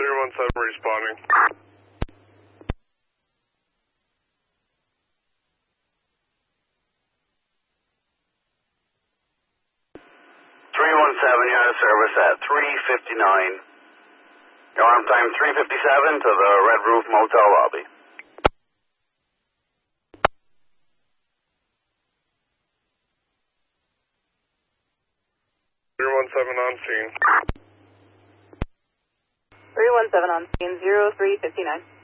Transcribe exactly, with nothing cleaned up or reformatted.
three one seven responding. three one seven, you're out of service at three fifty-nine. Your arm time three fifty-seven to the Red Roof Motel lobby. three one seven on scene. three one seven on scene, zero three fifty-nine.